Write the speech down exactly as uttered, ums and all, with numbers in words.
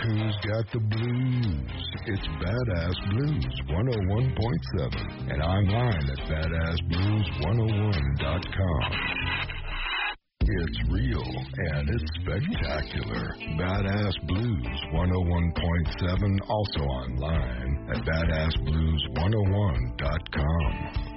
who's got the blues. It's Badass Blues one oh one point seven and online at badass blues one oh one dot com. It's real and it's spectacular. Badass Blues one oh one point seven, also online at badass blues one oh one dot com.